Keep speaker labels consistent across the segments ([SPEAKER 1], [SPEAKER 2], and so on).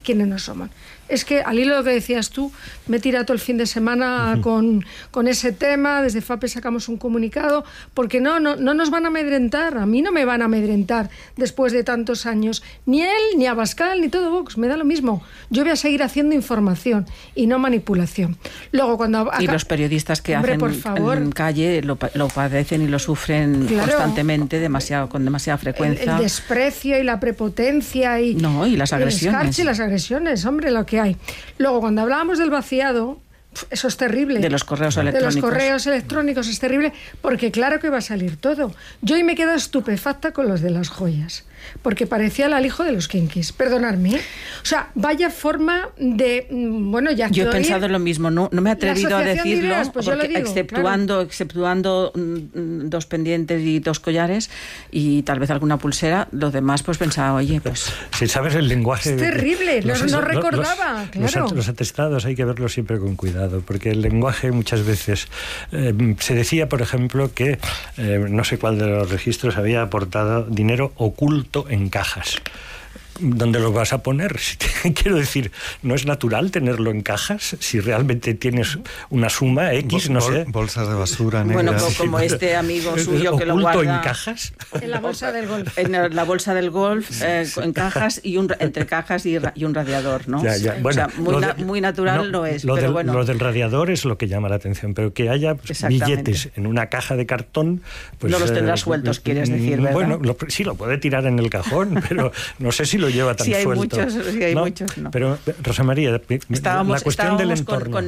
[SPEAKER 1] quiénes no somos. Es que, al hilo de lo que decías tú, me he tirado todo el fin de semana con ese tema. Desde FAPE sacamos un comunicado, porque no nos van a amedrentar. A mí no me van a amedrentar después de tantos años. Ni él, ni Abascal, ni todo Vox. Me da lo mismo. Yo voy a seguir haciendo información y no manipulación. Luego, cuando
[SPEAKER 2] y los periodistas que hacen en calle lo padecen y lo sufren constantemente, con demasiada frecuencia.
[SPEAKER 1] El desprecio y la prepotencia y
[SPEAKER 2] las agresiones.
[SPEAKER 1] El escarche y las agresiones, hombre, lo que hay. Luego, cuando hablábamos del vaciado, eso es terrible.
[SPEAKER 2] De los correos electrónicos.
[SPEAKER 1] De los correos electrónicos es terrible, porque claro que va a salir todo. Yo hoy me quedo estupefacta con los de las joyas, porque parecía el alijo de los kinkis. Perdonadme, ¿eh? O sea, vaya forma de... Bueno, ya
[SPEAKER 2] yo he pensado lo mismo, no me he atrevido a decirlo,
[SPEAKER 1] pues
[SPEAKER 2] porque
[SPEAKER 1] digo,
[SPEAKER 2] exceptuando 2 pendientes y 2 collares y tal vez alguna pulsera, lo demás pues pensaba, oye, pues...
[SPEAKER 3] Si sabes el lenguaje...
[SPEAKER 1] Es terrible, no recordaba, claro.
[SPEAKER 3] Los atestados hay que verlos siempre con cuidado, porque el lenguaje muchas veces... se decía, por ejemplo, que no sé cuál de los registros había aportado dinero oculto en cajas. ¿Dónde lo vas a poner? Quiero decir, ¿no es natural tenerlo en cajas? Si realmente tienes una suma X, no sé.
[SPEAKER 4] Bolsas de basura negras.
[SPEAKER 2] Bueno, como este amigo suyo que lo guarda...
[SPEAKER 3] ¿Oculto en cajas?
[SPEAKER 1] En la bolsa del golf.
[SPEAKER 2] En la bolsa del golf, en cajas, y entre cajas y un radiador, ¿no?
[SPEAKER 3] Ya. Bueno,
[SPEAKER 2] o sea, muy natural no es,
[SPEAKER 3] pero
[SPEAKER 2] bueno.
[SPEAKER 3] Lo del radiador es lo que llama la atención, pero que haya billetes en una caja de cartón... Pues,
[SPEAKER 2] no los tendrá sueltos, quieres decir, ¿verdad?
[SPEAKER 3] Bueno, sí, lo puede tirar en el cajón, pero no sé si lo lleva tan suelto.
[SPEAKER 2] Si hay muchos, no.
[SPEAKER 3] Pero, Rosa María, la cuestión del entorno...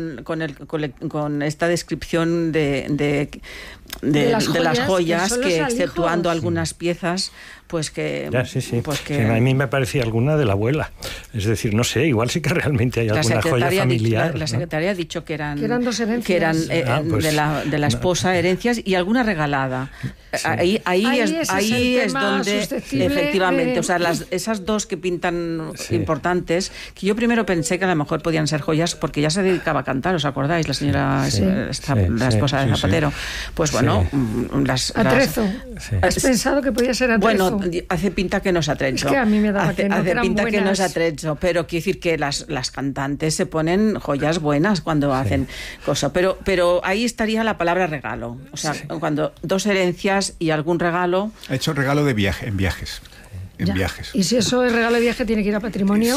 [SPEAKER 2] con esta descripción de las joyas que exceptuando algunas piezas, pues que... Pues que
[SPEAKER 3] a mí me parecía alguna de la abuela. Es decir, no sé, igual sí que realmente hay alguna joya familiar.
[SPEAKER 2] La secretaria ha dicho que eran
[SPEAKER 1] 2 herencias.
[SPEAKER 2] Que eran de la esposa herencias y alguna regalada. Sí. Ahí es donde efectivamente, o sea, esas 2 que pintan importantes, que yo primero pensé que a lo mejor podían ser joyas porque ya se dedicaba a cantar, ¿os acordáis? La señora, la esposa de Zapatero. Pues bueno,
[SPEAKER 1] Atrezo. ¿Has pensado que podía ser Atrezo?
[SPEAKER 2] Bueno, hace pinta que no es Atrezo.
[SPEAKER 1] Es que a mí me daba
[SPEAKER 2] hace pinta que no es Atrezo, pero quiero decir que las cantantes se ponen joyas buenas cuando hacen cosas. Pero ahí estaría la palabra regalo. O sea, cuando 2 herencias y algún regalo.
[SPEAKER 4] Ha hecho regalo de viajes. Viajes.
[SPEAKER 1] Y si eso es regalo de viaje, tiene que ir a patrimonio.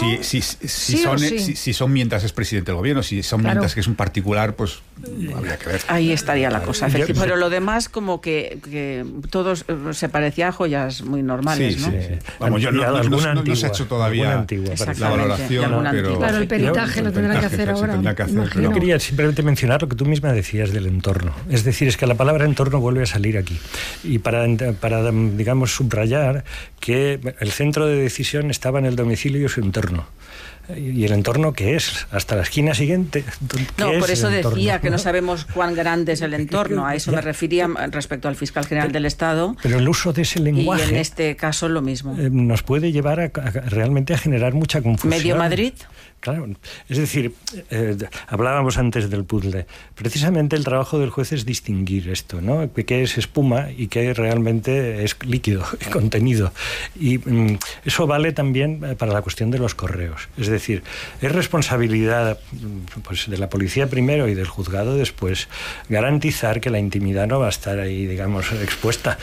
[SPEAKER 4] Si son mientras es presidente del gobierno, si son mientras que es un particular, pues habría que ver.
[SPEAKER 2] Ahí estaría la cosa, efectivamente. Pero lo demás, como que todos se parecía a joyas muy normales, ¿no?
[SPEAKER 4] Sí. Vamos, yo no se ha hecho todavía la valoración, pero...
[SPEAKER 1] Claro, el peritaje lo tendrán que hacer ahora.
[SPEAKER 3] Yo quería simplemente mencionar lo que tú misma decías del entorno. Es decir, es que la palabra entorno vuelve a salir aquí. Y para digamos, subrayar que el centro de decisión estaba en el domicilio y su entorno. ¿Y el entorno qué es? ¿Hasta la esquina siguiente?
[SPEAKER 2] No, por eso decía que no sabemos cuán grande es el entorno. A eso me refería respecto al fiscal general del Estado.
[SPEAKER 3] Pero el uso de ese lenguaje...
[SPEAKER 2] Y en este caso lo mismo.
[SPEAKER 3] Nos puede llevar realmente a generar mucha confusión.
[SPEAKER 2] ¿Medio Madrid?
[SPEAKER 3] Claro, es decir, hablábamos antes del puzzle. Precisamente el trabajo del juez es distinguir esto, ¿no? Que es espuma y que realmente es líquido, contenido. Y eso vale también para la cuestión de los correos. Es decir, es responsabilidad pues, de la policía primero y del juzgado después garantizar que la intimidad no va a estar ahí, digamos, expuesta.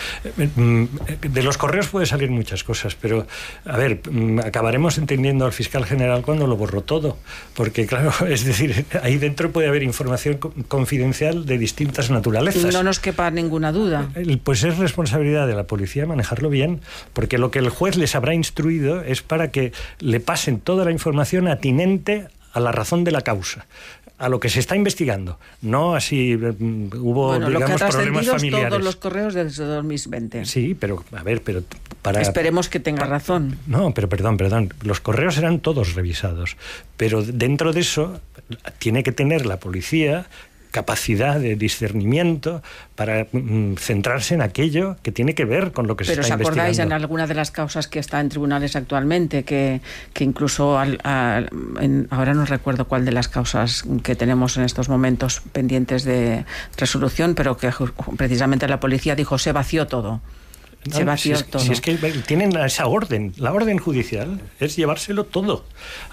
[SPEAKER 3] De los correos puede salir muchas cosas, pero, a ver, acabaremos entendiendo al fiscal general cuando lo borró todo, porque claro, es decir, ahí dentro puede haber información confidencial de distintas naturalezas.
[SPEAKER 2] No nos quepa ninguna duda.
[SPEAKER 3] Pues es responsabilidad de la policía manejarlo bien, porque lo que el juez les habrá instruido es para que le pasen toda la información atinente a la razón de la causa, a lo que se está investigando, no así hubo, digamos, problemas familiares.
[SPEAKER 2] Todos los correos desde 2020.
[SPEAKER 3] Sí, pero a ver,
[SPEAKER 2] esperemos que tenga razón.
[SPEAKER 3] No, pero perdón, los correos eran todos revisados, pero dentro de eso tiene que tener la policía capacidad de discernimiento para centrarse en aquello que tiene que ver con lo que se está investigando.
[SPEAKER 2] Pero ¿os acordáis en alguna de las causas que está en tribunales actualmente, que incluso ahora no recuerdo cuál de las causas que tenemos en estos momentos pendientes de resolución, pero que precisamente la policía dijo se vació todo? Se vació todo.
[SPEAKER 3] Si es que tienen esa orden, la orden judicial es llevárselo todo.